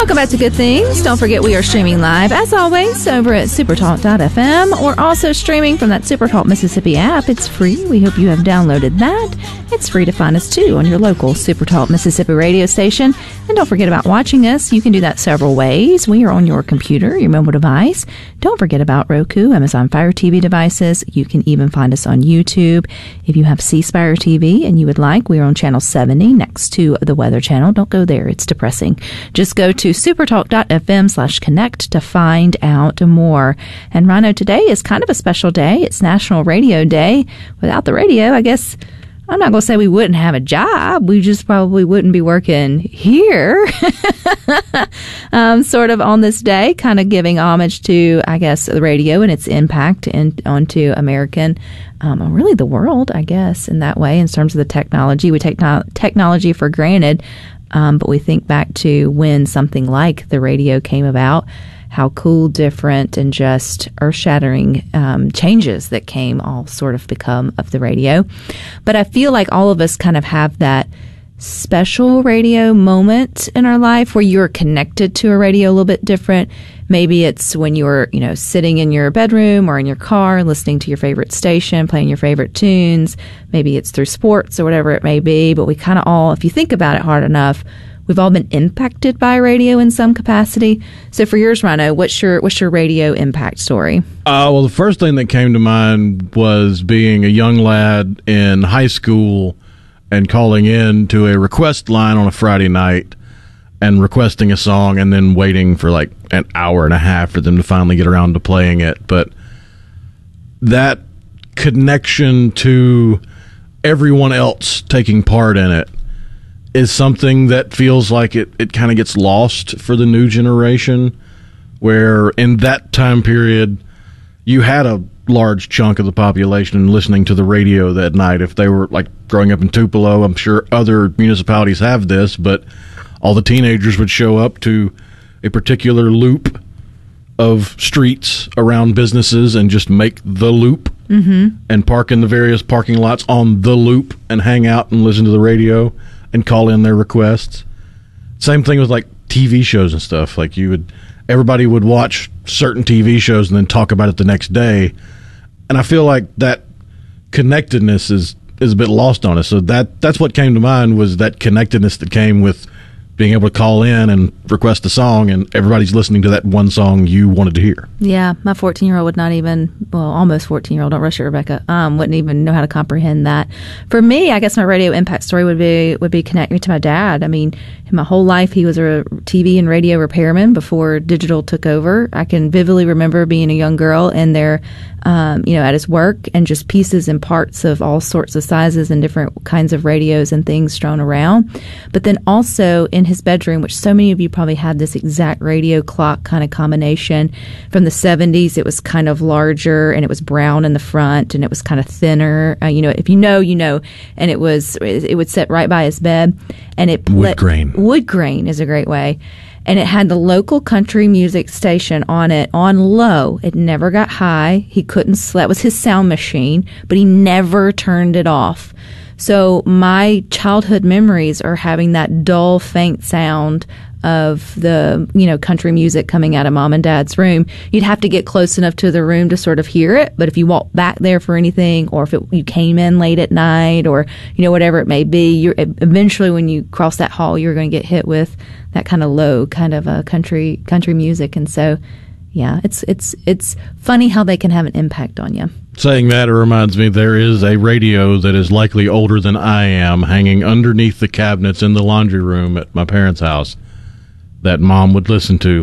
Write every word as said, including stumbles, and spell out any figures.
Welcome back to Good Things. Don't forget we are streaming live, as always, over at supertalk dot f m. We're also streaming from that Supertalk Mississippi app. It's free. We hope you have downloaded that. It's free to find us, too, on your local Supertalk Mississippi radio station. And don't forget about watching us. You can do that several ways. We are on your computer, your mobile device. Don't forget about Roku, Amazon Fire T V devices. You can even find us on YouTube. If you have C Spire T V and you would like, we are on channel seventy next to the Weather Channel. Don't go there. It's depressing. Just go to supertalk dot f m slash connect to find out more. And Rhino, today is kind of a special day. It's National Radio Day. Without the radio, I guess I'm not going to say we wouldn't have a job. We just probably wouldn't be working here. um, sort of on this day, kind of giving homage to, I guess, the radio and its impact in, onto American, um, or really the world, I guess, in that way, in terms of the technology. We take no- technology for granted, um, but we think back to when something like the radio came about, how cool, different, and just earth-shattering um, changes that came all sort of become of the radio. But I feel like all of us kind of have that special radio moment in our life where you're connected to a radio a little bit different. Maybe it's when you're, you know, sitting in your bedroom or in your car listening to your favorite station, playing your favorite tunes. Maybe it's through sports or whatever it may be. But we kind of all, if you think about it hard enough, we've all been impacted by radio in some capacity. So for yours, Rhino, what's your what's your radio impact story? Uh, well, the first thing that came to mind was being a young lad in high school and calling in to a request line on a Friday night and requesting a song and then waiting for like an hour and a half for them to finally get around to playing it. But that connection to everyone else taking part in it is something that feels like it, it kind of gets lost for the new generation, where in that time period you had a large chunk of the population listening to the radio that night. If they were like growing up in Tupelo, I'm sure other municipalities have this, but all the teenagers would show up to a particular loop of streets around businesses and just make the loop mm-hmm. and park in the various parking lots on the loop and hang out and listen to the radio and call in their requests. Same thing with like T V shows and stuff. Like you would, everybody would watch certain T V shows and then talk about it the next day. And I feel like that connectedness is, is a bit lost on us. So that that's what came to mind, was that connectedness that came with being able to call in and request a song, and everybody's listening to that one song you wanted to hear. Yeah, my fourteen-year-old would not even, well, almost fourteen-year-old, don't rush it, Rebecca, um, wouldn't even know how to comprehend that. For me, I guess my radio impact story would be would be connecting me to my dad. I mean, my whole life he was a T V and radio repairman before digital took over. I can vividly remember being a young girl in there, um, you know, at his work, and just pieces and parts of all sorts of sizes and different kinds of radios and things strewn around. But then also in his bedroom, which so many of you probably had this exact radio clock kind of combination from the seventies. It was kind of larger and it was brown in the front and it was kind of thinner. Uh, you know, if you know, you know. And it was it would sit right by his bed, and it wood grain. Wood grain is a great way. And it had the local country music station on it on low. It never got high. He couldn't. That was his sound machine, but he never turned it off. So my childhood memories are having that dull, faint sound of the, you know, country music coming out of mom and dad's room. You'd have to get close enough to the room to sort of hear it. But if you walked back there for anything, or if it, you came in late at night, or, you know, whatever it may be, you're eventually when you cross that hall, you're going to get hit with that kind of low kind of a country, country music. And so, yeah, it's, it's, it's funny how they can have an impact on you. Saying that, it reminds me there is a radio that is likely older than I am hanging underneath the cabinets in the laundry room at my parents' house that Mom would listen to